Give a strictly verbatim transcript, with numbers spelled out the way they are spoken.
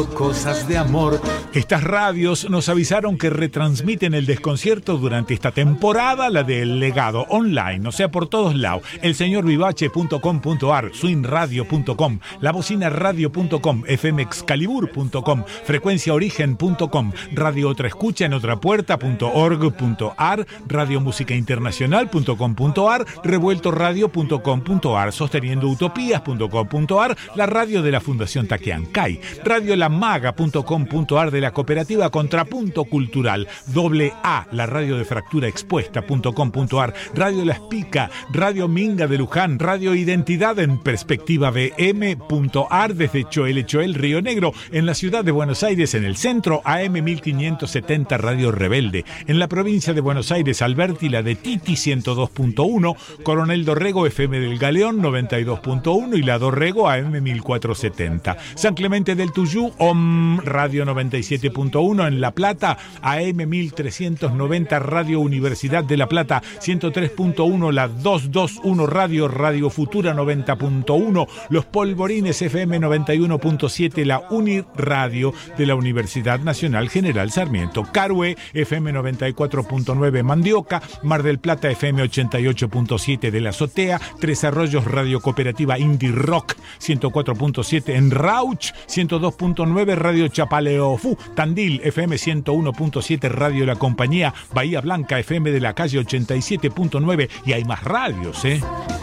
Cosas de amor. Estas radios nos avisaron que retransmiten el desconcierto durante esta temporada, la del legado online, o sea, por todos lados. el señor vivache punto com punto ar, swing radio punto com, la bocina radio punto com, f m excalibur punto com, frecuencia origen punto com, radio otra escucha en otra puerta punto org punto ar, radio música internacional punto com punto ar, revuelto radio punto com punto ar, sosteniendo utopías punto com punto ar, la radio de la Fundación Taquiancay, radio la maga punto com punto ar de la cooperativa Contrapunto Cultural, doble A, la radio de fractura expuesta punto com punto ar, radio La Espica, radio Minga de Luján, radio Identidad en perspectiva b m punto ar desde Choel Choel, Río Negro, en la ciudad de Buenos Aires, en el centro, A M mil quinientos setenta Radio Rebelde, en la provincia de Buenos Aires, Alberti, la de Titi ciento dos punto uno, Coronel Dorrego, F M del Galeón noventa y dos punto uno y la Dorrego A M mil cuatrocientos setenta, San Clemente del Tuyú, O M Radio noventa y siete punto uno en La Plata, A M mil trescientos noventa Radio Universidad de La Plata, ciento tres punto uno la doscientos veintiuno Radio, Radio Futura noventa punto uno, Los Polvorines F M noventa y uno punto siete, la Uniradio de la Universidad Nacional General Sarmiento, Carué F M noventa y cuatro punto nueve Mandioca, Mar del Plata F M ochenta y ocho punto siete de La Azotea, Tres Arroyos Radio Cooperativa Indie Rock ciento cuatro punto siete en Rauch, ciento dos punto nueve Radio Chapaleofú, Tandil F M ciento uno punto siete Radio La Compañía, Bahía Blanca F M de la Calle ochenta y siete punto nueve y hay más radios, ¿eh?